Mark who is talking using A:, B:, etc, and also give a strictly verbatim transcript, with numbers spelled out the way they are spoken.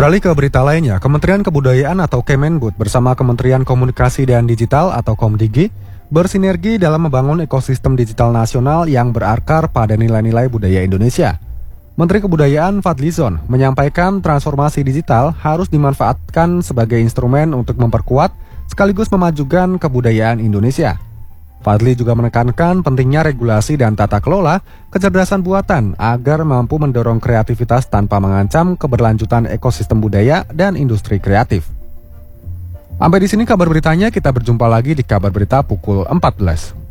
A: Beralih ke berita lainnya, Kementerian Kebudayaan atau Kemendikbud bersama Kementerian Komunikasi dan Digital atau Komdigi bersinergi dalam membangun ekosistem digital nasional yang berakar pada nilai-nilai budaya Indonesia. Menteri Kebudayaan Fadlizon menyampaikan transformasi digital harus dimanfaatkan sebagai instrumen untuk memperkuat sekaligus memajukan kebudayaan Indonesia. Fadli juga menekankan pentingnya regulasi dan tata kelola kecerdasan buatan agar mampu mendorong kreativitas tanpa mengancam keberlanjutan ekosistem budaya dan industri kreatif. Sampai di sini kabar beritanya, kita berjumpa lagi di kabar berita pukul empat belas.